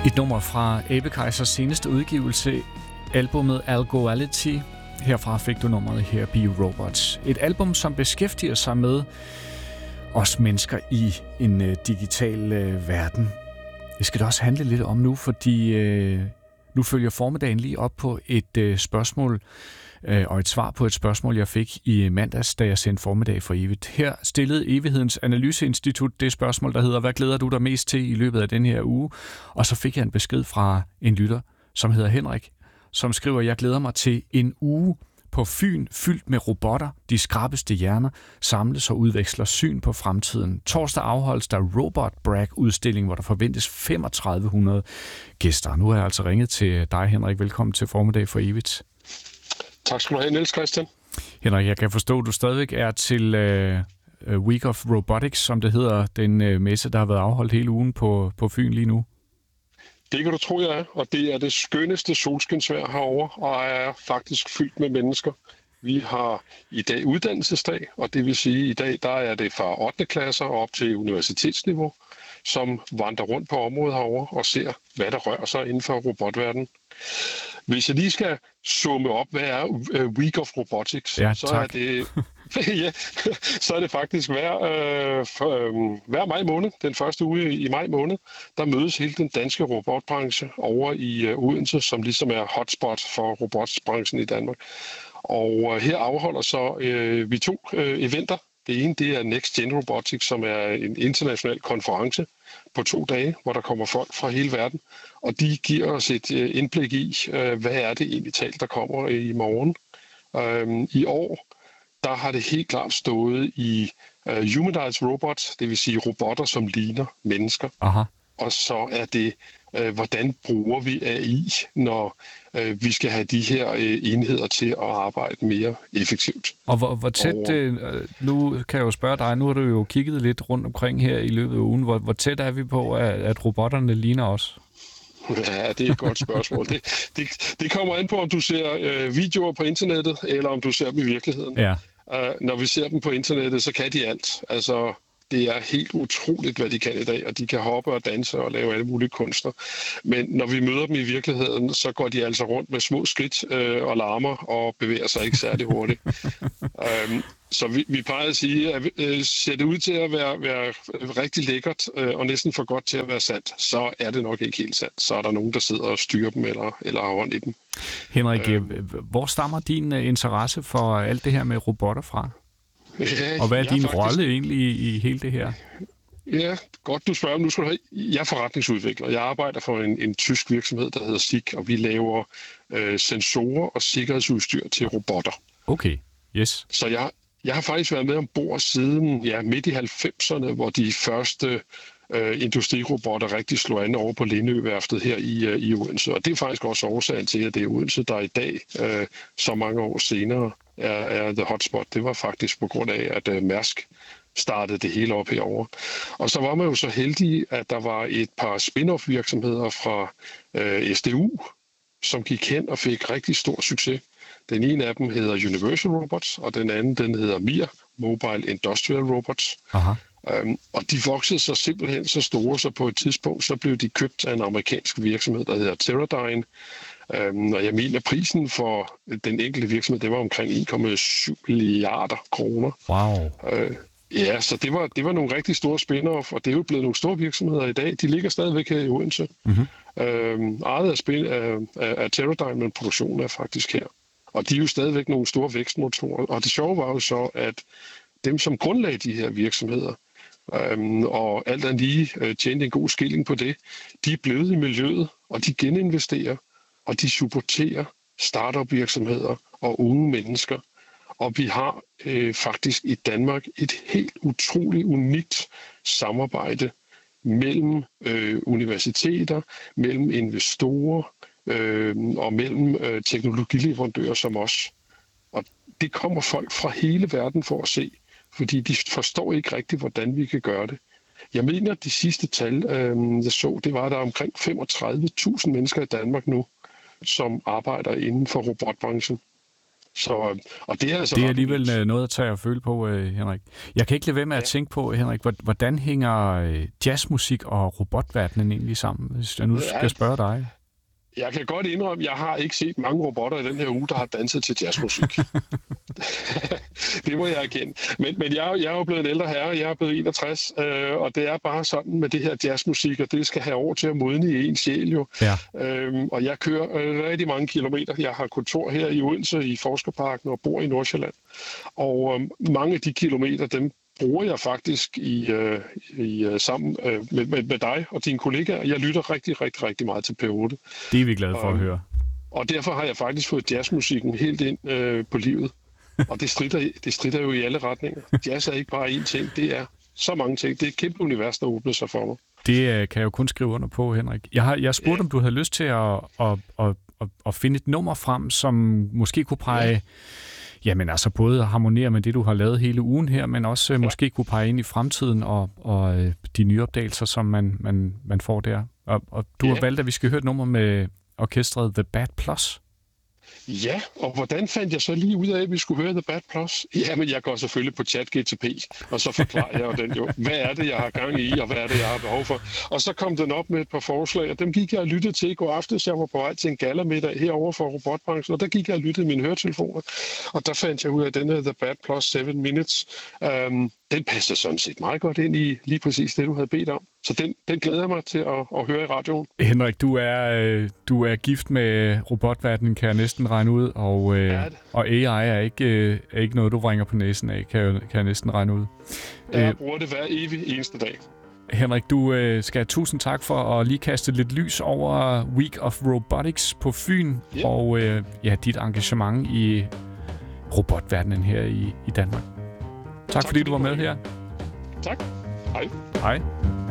Et nummer fra Abekejsers seneste udgivelse, albumet Algoality. Herfra fik du nummeret Here Be Robots. Et album, som beskæftiger sig med os mennesker i en digital verden. Det skal det også handle lidt om nu, fordi nu følger formiddagen lige op på et spørgsmål og et svar på et spørgsmål, jeg fik i mandags, da jeg sendte Formiddag for evigt. Her stillede Evighedens Analyseinstitut det spørgsmål, der hedder, hvad glæder du dig mest til i løbet af den her uge? Og så fik jeg en besked fra en lytter, som hedder Henrik, som skriver, jeg glæder mig til en uge på Fyn fyldt med robotter, de skrappeste hjerner, samles og udveksler syn på fremtiden. Torsdag afholdes der Robot Brag-udstilling, hvor der forventes 3500 gæster. Nu har jeg altså ringet til dig, Henrik. Velkommen til Formiddag for evigt. Tak skal du have, Niels Christian. Henrik, jeg kan forstå, at du stadigvæk er til Week of Robotics, som det hedder, den messe, der har været afholdt hele ugen på Fyn lige nu. Det kan du tro, jeg er, og det er det skønneste solskinsvejr herovre, og er faktisk fyldt med mennesker. Vi har i dag uddannelsesdag, og det vil sige, at i dag der er det fra 8. klasser op til universitetsniveau, som vandrer rundt på området herovre og ser, hvad der rører sig inden for robotverdenen. Hvis jeg lige skal summe op, hvad er Week of Robotics, ja, så er det ja, så er det faktisk hver maj måned, den første uge i maj måned, der mødes hele den danske robotbranche over i Odense, som ligesom er hotspot for robotbranchen i Danmark. Og her afholder så vi to eventer. Det ene, det er Next Gen Robotics, som er en international konference på 2 dage, hvor der kommer folk fra hele verden. Og de giver os et indblik i, hvad er det egentlig talt, der kommer i morgen. I år, der har det helt klart stået i humanized robots, det vil sige robotter, som ligner mennesker. Aha. Og så er det, hvordan bruger vi AI, når vi skal have de her enheder til at arbejde mere effektivt. Og hvor tæt, nu kan jeg jo spørge dig, nu har du jo kigget lidt rundt omkring her i løbet af ugen, hvor tæt er vi på, at robotterne ligner os? Ja, det er et godt spørgsmål. Det kommer an på, om du ser videoer på internettet, eller om du ser dem i virkeligheden. Ja. Når vi ser dem på internettet, så kan de alt. Altså, det er helt utroligt, hvad de kan i dag, og de kan hoppe og danse og lave alle mulige kunster. Men når vi møder dem i virkeligheden, så går de altså rundt med små skridt og larmer og bevæger sig ikke særlig hurtigt. Så vi plejer at sige, at ser det ud til at være rigtig lækkert og næsten for godt til at være sandt, så er det nok ikke helt sandt. Så er der nogen, der sidder og styrer dem eller har hånd i dem. Henrik, hvor stammer din interesse for alt det her med robotter fra? Ja, og hvad er din rolle egentlig i hele det her? Ja, godt du spørger. Nu skal du have. Jeg er forretningsudvikler. Jeg arbejder for en tysk virksomhed, der hedder SIG, og vi laver sensorer og sikkerhedsudstyr til robotter. Okay, yes. Så jeg har faktisk været med ombord siden midt i 90'erne, hvor de første industrirobotter rigtig slog an over på Lindøværftet her i Odense. Og det er faktisk også årsagen til, at det er Odense, der i dag, så mange år senere, er the hotspot. Det var faktisk på grund af, at Mærsk startede det hele op herovre. Og så var man jo så heldig, at der var et par spin-off virksomheder fra SDU, som gik hen og fik rigtig stor succes. Den ene af dem hedder Universal Robots, og den anden den hedder MIR, Mobile Industrial Robots. Aha. Og de voksede så simpelthen så store, så på et tidspunkt så blev de købt af en amerikansk virksomhed, der hedder Teradyne. Og jeg mener, prisen for den enkelte virksomhed, det var omkring 1,7 milliarder kroner. Wow. Ja, så det var nogle rigtig store spin-off, og det er jo blevet nogle store virksomheder i dag. De ligger stadigvæk her i Odense. Mm-hmm. Ejet af Teradyne, men produktionen er faktisk her. Og de er jo stadigvæk nogle store vækstmotorer. Og det sjove var jo så, at dem, som grundlagde de her virksomheder, og alt andet lige tjente en god skilling på det, de er blevet i miljøet, og de geninvesterer, og de supporterer startup-virksomheder og unge mennesker. Og vi har faktisk i Danmark et helt utroligt unikt samarbejde mellem universiteter, mellem investorer og mellem teknologileverandører som os. Og det kommer folk fra hele verden for at se, fordi de forstår ikke rigtigt, hvordan vi kan gøre det. Jeg mener, at de sidste tal, jeg så, det var der omkring 35.000 mennesker i Danmark nu, som arbejder inden for robotbranchen. Så, og det er altså det er alligevel noget at tage og føle på, Henrik. Jeg kan ikke lade være med at tænke på, Henrik, hvordan hænger jazzmusik og robotverdenen egentlig sammen, hvis jeg nu skal spørge dig? Jeg kan godt indrømme, at jeg har ikke set mange robotter i den her uge, der har danset til jazzmusik. Det må jeg erkende. Men jeg er jo blevet en ældre herre, jeg er blevet 61, og det er bare sådan med det her jazzmusik, og det skal have år til at modne i ens sjæl jo. Ja. Og jeg kører rigtig mange kilometer. Jeg har kontor her i Odense i Forskerparken og bor i Nordsjælland. Og mange af de kilometer, dem bruger jeg faktisk sammen med dig og dine kollegaer. Jeg lytter rigtig, rigtig, rigtig meget til P8. Det er vi glade for at høre. Og derfor har jeg faktisk fået jazzmusikken helt ind på livet. Og det stritter jo i alle retninger. Jazz er ikke bare én ting, det er så mange ting. Det er et kæmpe univers, der åbner sig for mig. Det kan jeg jo kun skrive under på, Henrik. Jeg spurgte, om du havde lyst til at finde et nummer frem, som måske kunne pege... Jamen altså både harmonere med det, du har lavet hele ugen her, men også måske kunne pege ind i fremtiden og de nye opdagelser, som man får der. Og du har valgt, at vi skal høre et nummer med orkestret The Bad Plus. Ja, og hvordan fandt jeg så lige ud af, at vi skulle høre The Bad Plus? Jamen, jeg går selvfølgelig på ChatGPT, og så forklarer jeg den jo, hvad er det, jeg har gang i, og hvad er det, jeg har behov for. Og så kom den op med et par forslag, og dem gik jeg og lyttede til i går aftes. Jeg var på vej til en gallamiddag herovre for robotbranchen, og der gik jeg og lyttede mine høretelefoner, og der fandt jeg ud af, at denne The Bad Plus 7 Minutes, den passer sådan set meget godt ind i lige præcis det, du havde bedt om. Så den glæder jeg mig til at høre i radioen. Henrik, du er gift med robotverdenen, kan jeg næsten regne ud, og AI er ikke noget, du vringer på næsen af, kan jeg næsten regne ud. Jeg bruger det hver evig eneste dag. Henrik, du skal have tusind tak for at lige kaste lidt lys over Week of Robotics på Fyn, og dit engagement i robotverdenen her i Danmark. Tak fordi du var med her. Tak. Hej. Hej.